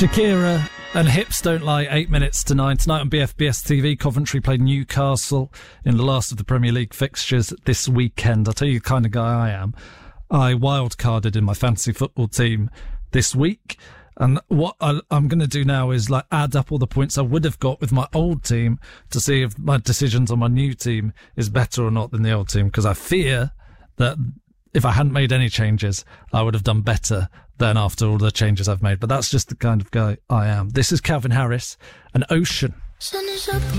Shakira and Hips Don't Lie, 8 minutes to 9. Tonight on BFBS TV, Coventry played Newcastle in the last of the Premier League fixtures this weekend. I'll tell you the kind of guy I am. I wildcarded in my fantasy football team this week. And what I'm going to do now is add up all the points I would have got with my old team to see if my decisions on my new team is better or not than the old team. Because I fear that if I hadn't made any changes, I would have done better than after all the changes I've made. But that's just the kind of guy I am. This is Calvin Harris and Ocean. Sun is up.